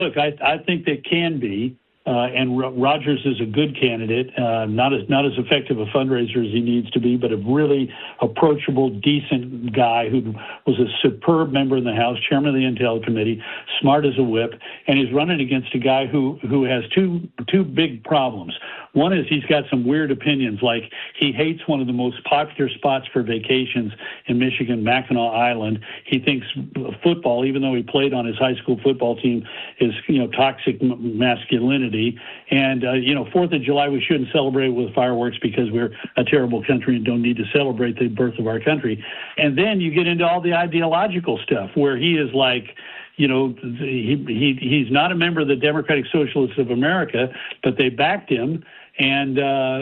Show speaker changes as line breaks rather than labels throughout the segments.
look, I think they can be. And Rogers is a good candidate, not as effective a fundraiser as he needs to be, but a really approachable, decent guy who was a superb member in the House, chairman of the Intel Committee, smart as a whip, and he's running against a guy who has two big problems. One is he's got some weird opinions, like he hates one of the most popular spots for vacations in Michigan, Mackinac Island. He thinks football, even though he played on his high school football team, is toxic masculinity. And 4th of July we shouldn't celebrate with fireworks because we're a terrible country and don't need to celebrate the birth of our country. And then you get into all the ideological stuff where he is like, he's not a member of the Democratic Socialists of America, but they backed him. And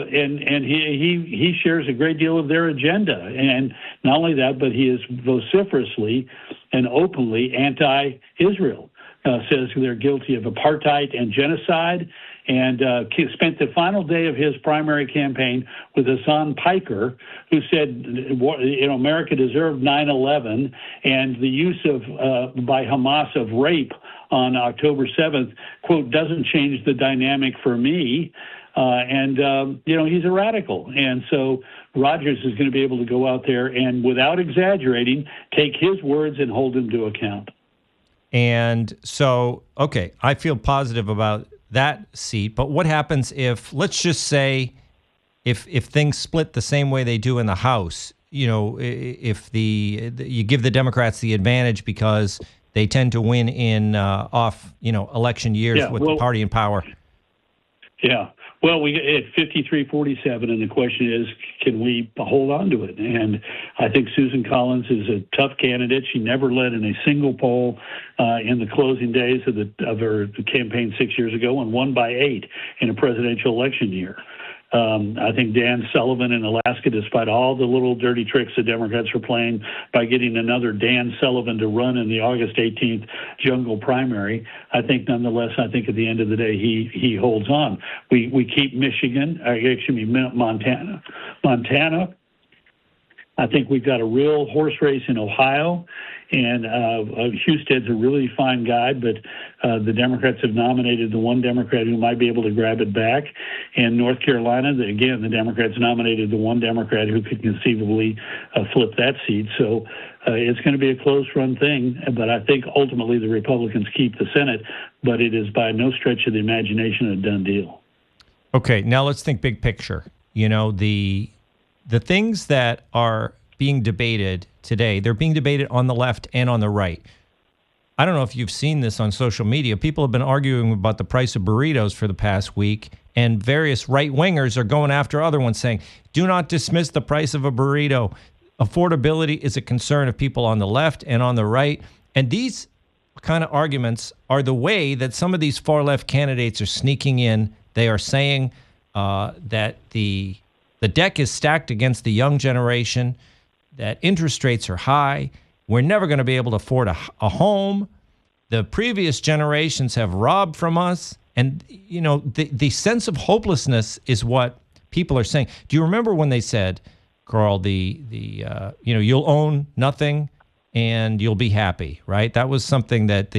he shares a great deal of their agenda. And not only that, but he is vociferously and openly anti-Israel, says they're guilty of apartheid and genocide, and spent the final day of his primary campaign with Hassan Piker, who said, America deserved 9/11, and the use by Hamas of rape on October 7th, quote, doesn't change the dynamic for me. He's a radical. And so Rogers is going to be able to go out there and, without exaggerating, take his words and hold him to account.
And so, okay, I feel positive about that seat. But what happens if, let's just say, if things split the same way they do in the House, if you give the Democrats the advantage because they tend to win in election years with the party in power?
Yeah. Well, we at 53-47, and the question is, can we hold on to it? And I think Susan Collins is a tough candidate. She never led in a single poll in the closing days of her campaign 6 years ago, and won by 8 in a presidential election year. I think Dan Sullivan in Alaska, despite all the little dirty tricks the Democrats are playing by getting another Dan Sullivan to run in the August 18th jungle primary, I think nonetheless, at the end of the day, he holds on. We keep Montana. I think we've got a real horse race in Ohio, and Husted's a really fine guy, but the Democrats have nominated the one Democrat who might be able to grab it back. And North Carolina, the Democrats nominated the one Democrat who could conceivably flip that seat. So it's going to be a close-run thing, but I think ultimately the Republicans keep the Senate, but it is by no stretch of the imagination a done deal.
Okay, now let's think big picture. The things that are being debated today, they're being debated on the left and on the right. I don't know if you've seen this on social media. People have been arguing about the price of burritos for the past week, and various right-wingers are going after other ones saying, do not dismiss the price of a burrito. Affordability is a concern of people on the left and on the right. And these kind of arguments are the way that some of these far-left candidates are sneaking in. They are saying that the deck is stacked against the young generation, that interest rates are high. We're never going to be able to afford a home. The previous generations have robbed from us. And, the sense of hopelessness is what people are saying. Do you remember when they said, Carl, you'll own nothing and you'll be happy, right? That was something that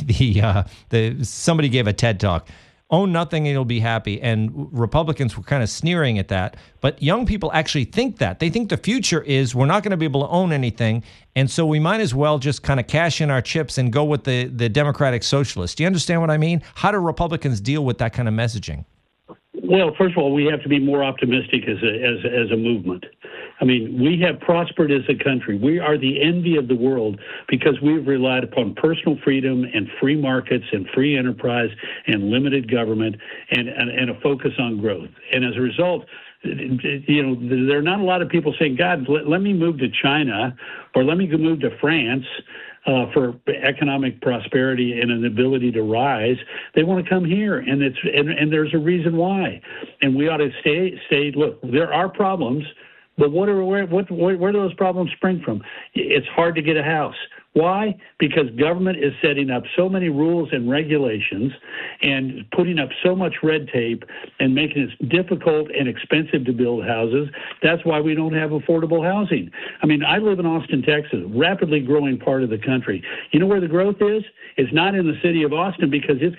somebody gave a TED Talk. Own nothing and you'll be happy. And Republicans were kind of sneering at that. But young people actually think that. They think the future is we're not going to be able to own anything. And so we might as well just kind of cash in our chips and go with the Democratic Socialists. Do you understand what I mean? How do Republicans deal with that kind of messaging?
Well, first of all, we have to be more optimistic as a movement. I mean, we have prospered as a country. We are the envy of the world because we've relied upon personal freedom and free markets and free enterprise and limited government and a focus on growth. And as a result, there are not a lot of people saying, God, let me move to China or let me move to France for economic prosperity and an ability to rise. They want to come here, and there's a reason why. And we ought to stay. Look, there are problems, but where do those problems spring from? It's hard to get a house. Why? Because government is setting up so many rules and regulations and putting up so much red tape and making it difficult and expensive to build houses. That's why we don't have affordable housing. I mean, I live in Austin, Texas, rapidly growing part of the country. You know where the growth is? It's not in the city of Austin because it's